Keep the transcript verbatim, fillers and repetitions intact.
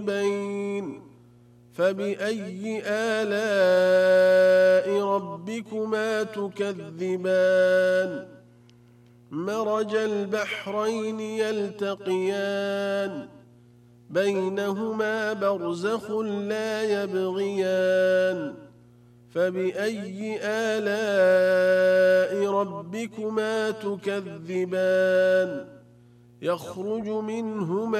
بين فبأي آلاء ربكما تكذبان مرج البحرين يلتقيان بينهما برزخ لا يبغيان فبأي آلاء ربكما تكذبان يخرج منهما